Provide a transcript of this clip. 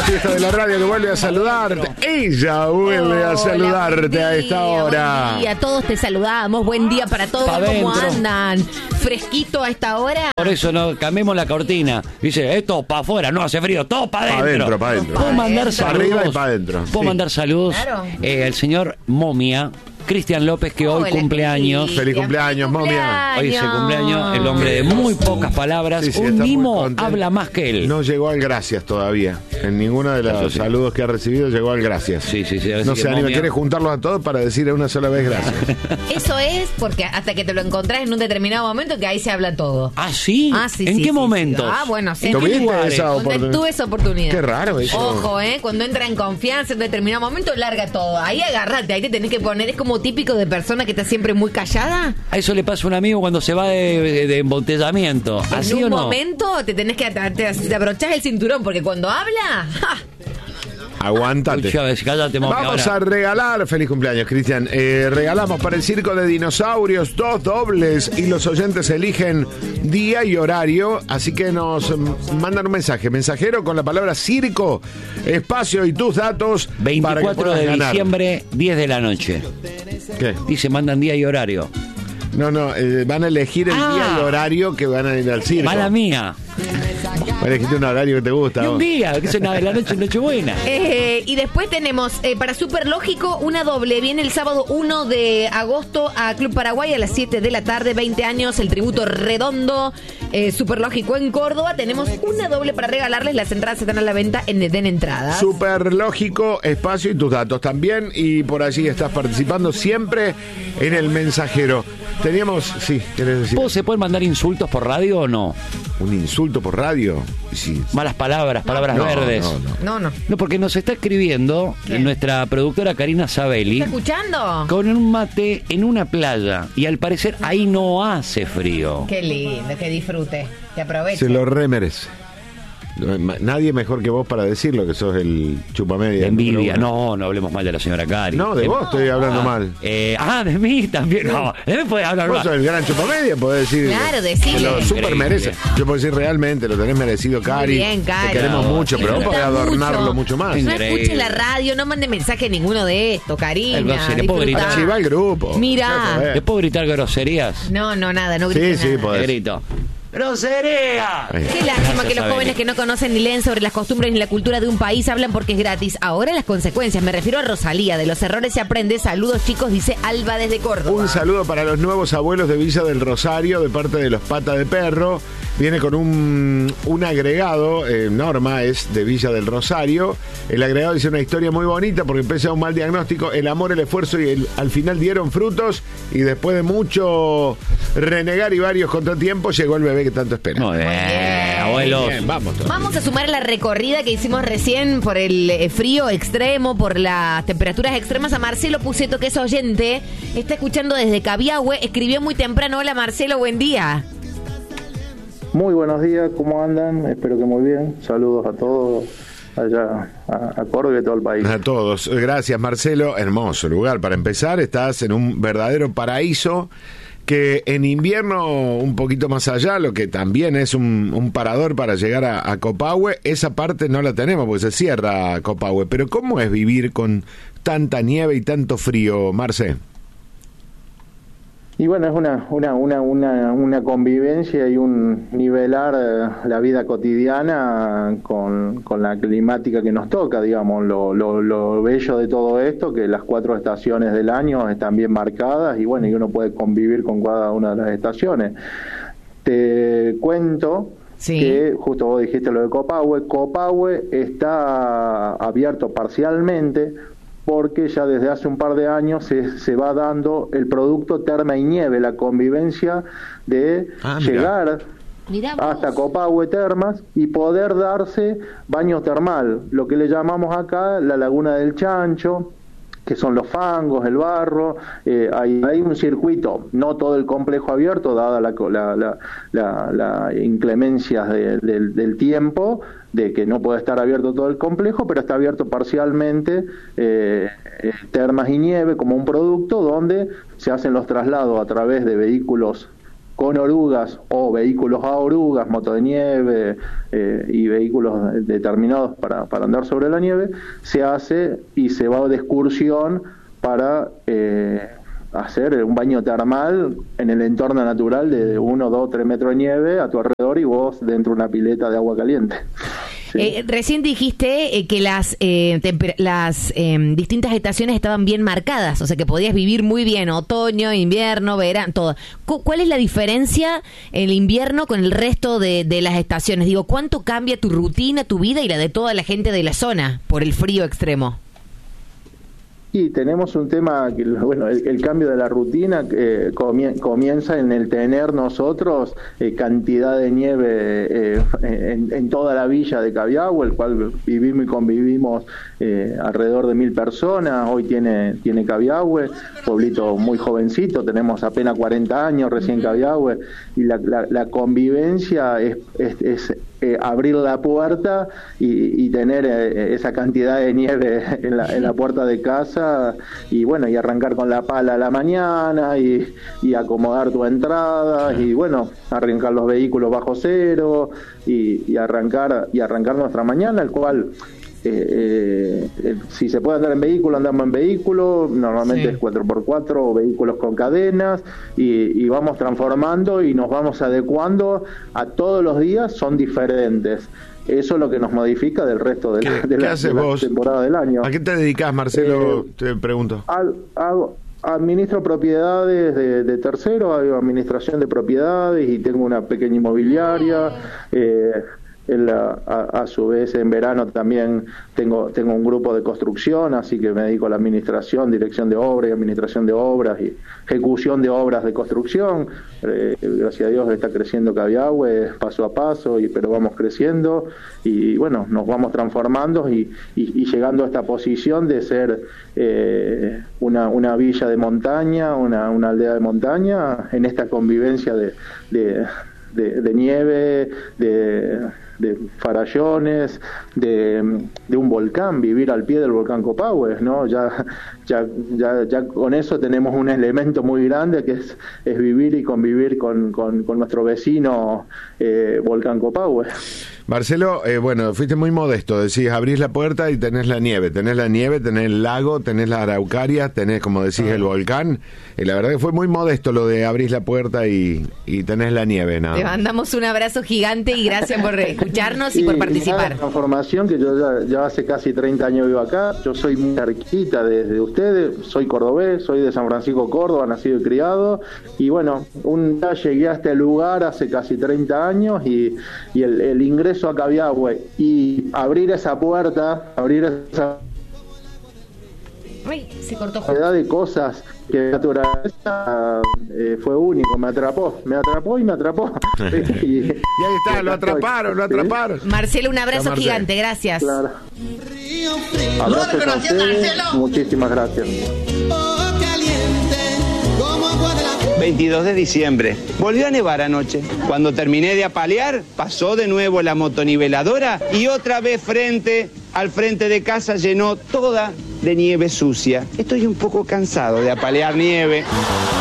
fiesta de la radio que vuelve a saludarte. Ella vuelve a saludarte a esta hora. Buen día, todos te saludamos. Buen día para todos. ¿Cómo andan? ¿Fresquito a esta hora? Por eso no cambiemos la cortina. Dice, esto para afuera, no hace frío, todo para adentro. Para adentro. ¿Puedo mandar saludos? Para arriba y para adentro. ¿Puedo mandar saludos? Claro. El señor Momia, Cristian López, que hoy cumpleaños. Feliz cumpleaños, Momia. Hoy es el cumpleaños, el hombre de muy pocas palabras. Sí, un está mimo muy contento. habla más que él. No llegó al gracias todavía. En ninguno de los saludos que ha recibido llegó al gracias. Sí. No se anima, quiere juntarlos a todos para decir una sola vez gracias. Eso es porque hasta que te lo encontrás en un determinado momento que ahí se habla todo. ¿Ah, sí? Sí, ¿En qué momento? Bueno, sí. ¿En qué ¿Tuviste lugares? esa Cuando oportunidad? tuve esa oportunidad. Qué raro eso. Ojo, cuando entra en confianza en un determinado momento, larga todo. Ahí agarrate, ahí te tenés que poner. Es como típico de persona que está siempre muy callada. A eso le pasa a un amigo cuando se va de embotellamiento. ¿Así En o un no? momento te tenés que te abrochás el cinturón porque cuando habla, ¡ja! Aguántate. Cállate, Momia, Vamos ahora. a regalar, feliz cumpleaños, Cristian. Regalamos para el Circo de Dinosaurios 2 dobles y los oyentes eligen día y horario. Así que nos mandan un mensaje, mensajero con la palabra circo, espacio y tus datos. para que 24 puedas de ganar. diciembre, 10 de la noche. ¿Qué? Dice, mandan día y horario. No, van a elegir el día y horario que van a ir al circo. Mala mía. Elegiste un horario que te gusta. Y un vos. día, que es una de la noche, Nochebuena. Y después tenemos para Super Lógico una doble. Viene el sábado 1 de agosto a Club Paraguay a las 7 de la tarde, 20 años, el tributo redondo. Super Lógico en Córdoba. Tenemos una doble para regalarles. Las entradas están a la venta en Den Entradas. Súper lógico, espacio y tus datos también. Y por allí estás participando siempre en el mensajero. Teníamos, sí, ¿querés decir? ¿Se pueden mandar insultos por radio o no? ¿Un insulto por radio? Sí. Malas palabras, palabras verdes. No. No, porque nos está escribiendo nuestra productora Karina Sabelli ¿Está escuchando? con un mate en una playa. Y al parecer ahí no hace frío. Qué lindo, que disfrute, que aproveche. Se lo remerece. Nadie mejor que vos para decirlo, que sos el chupamedia. Envidia. No hablemos mal de la señora Cari. No, de vos estoy hablando mal. De mí también. No, de mí puedes hablar Vos mal. sos el gran chupamedia, podés decir. Claro, decile. Que lo super Increíble. merece. Yo puedo decir realmente, lo tenés merecido, Cari. Muy bien, Cari. Te queremos mucho, pero vos podés Disfruta adornarlo mucho más. No Increíble. escuche la radio, no mande mensaje ninguno de esto, Karina. El vos, si le puedo disfrutá. gritar. Archiva el grupo. Mirá. ¿Le puedo gritar groserías? No, nada, no grites Sí, nada. podés. Grito. ¡Grosería! Qué lástima que los Sabeli. jóvenes que no conocen ni leen sobre las costumbres ni la cultura de un país hablan porque es gratis. Ahora las consecuencias, me refiero a Rosalía, de los errores se aprende. Saludos chicos, dice Alba desde Córdoba. Un saludo para los nuevos abuelos de Villa del Rosario de parte de los Pata de Perro. Viene con un agregado, Norma es de Villa del Rosario. El agregado dice una historia muy bonita porque pese a un mal diagnóstico, el amor, el esfuerzo y al final dieron frutos y después de mucho renegar y varios contratiempos llegó el bebé que tanto espera. Muy bien, abuelos. Bien, vamos todos. Vamos a sumar a la recorrida que hicimos recién por el frío extremo, por las temperaturas extremas, a Marcelo Puceto, que es oyente, está escuchando desde Cabiahue, escribió muy temprano. Hola Marcelo, buen día. Muy buenos días, ¿cómo andan? Espero que muy bien. Saludos a todos allá, a Córdoba y a todo el país. A todos, gracias Marcelo, hermoso lugar para empezar, estás en un verdadero paraíso que en invierno un poquito más allá, lo que también es un parador para llegar a Copahue, esa parte no la tenemos porque se cierra Copahue, pero ¿cómo es vivir con tanta nieve y tanto frío, Marce? Y bueno, es una convivencia y un nivelar la vida cotidiana con la climática que nos toca, digamos. Lo bello de todo esto, que las 4 estaciones del año están bien marcadas y bueno, y uno puede convivir con cada una de las estaciones. Te cuento que justo vos dijiste lo de Copahue. Copahue está abierto parcialmente porque ya desde hace un par de años se va dando el producto Terma y Nieve, la convivencia de llegar hasta Copahue Termas y poder darse baño termal, lo que le llamamos acá la Laguna del Chancho, que son los fangos, el barro. Hay un circuito, no todo el complejo abierto, dada la inclemencia del tiempo, de que no puede estar abierto todo el complejo, pero está abierto parcialmente Termas y Nieve como un producto donde se hacen los traslados a través de vehículos con orugas o vehículos a orugas, moto de nieve y vehículos determinados para andar sobre la nieve, se hace y se va de excursión para hacer un baño termal en el entorno natural de 1, 2, 3 metros de nieve a tu alrededor y vos dentro de una pileta de agua caliente. Sí. Recién dijiste que las distintas estaciones estaban bien marcadas, o sea que podías vivir muy bien otoño, invierno, verano, todo. ¿Cuál es la diferencia en el invierno con el resto de las estaciones? Digo, ¿cuánto cambia tu rutina, tu vida y la de toda la gente de la zona por el frío extremo? Y tenemos un tema, que bueno, el cambio de la rutina comienza en el tener nosotros cantidad de nieve en toda la villa de Cabiahue, el cual vivimos y convivimos alrededor de 1000 personas. Hoy tiene Cabiahue, pueblito muy jovencito, tenemos apenas 40 años recién Cabiahue, y la convivencia es abrir la puerta y tener esa cantidad de nieve en la puerta de casa, y bueno, y arrancar con la pala a la mañana y acomodar tu entrada y bueno, arrancar los vehículos bajo cero y arrancar nuestra mañana, el cual si se puede andar en vehículo, andamos en vehículo, normalmente es 4x4 o vehículos con cadenas, y vamos transformando y nos vamos adecuando a todos los días, son diferentes. Eso es lo que nos modifica del resto de la temporada del año. ¿A qué te dedicas, Marcelo? Te pregunto. Administro propiedades de terceros, hago administración de propiedades y tengo una pequeña inmobiliaria. A su vez en verano también tengo un grupo de construcción, así que me dedico a la administración, dirección de obras y administración de obras y ejecución de obras de construcción. Gracias a Dios está creciendo Cabiahue paso a paso, pero vamos creciendo y bueno, nos vamos transformando y llegando a esta posición de ser una villa de montaña, una aldea de montaña, en esta convivencia de nieve, de farallones, de un volcán, vivir al pie del volcán Copahue, ¿no? Ya con eso tenemos un elemento muy grande que es vivir y convivir con nuestro vecino volcán Copahue. Marcelo, bueno, fuiste muy modesto, decís, abrís la puerta y tenés la nieve, tenés el lago, tenés la araucaria, tenés, como decís, el volcán. La verdad que fue muy modesto lo de abrís la puerta y tenés la nieve, ¿no? Te mandamos un abrazo gigante y gracias por escucharnos y por participar. Una transformación que yo ya hace casi 30 años vivo acá, yo soy muy cerquita de ustedes, soy cordobés, soy de San Francisco, Córdoba, nacido y criado, y bueno, un día llegué a este lugar hace casi 30 años y el ingreso a Cabiahue y abrir esa puerta, se cortó. Cantidad de cosas que la naturaleza fue único, me atrapó. y ahí está, lo atraparon. Marcelo, un abrazo gigante, gracias. Claro. Abrazo a ustedes, muchísimas gracias. 22 de diciembre. Volvió a nevar anoche. Cuando terminé de apalear, pasó de nuevo la motoniveladora y otra vez al frente de casa llenó toda de nieve sucia. Estoy un poco cansado de apalear nieve.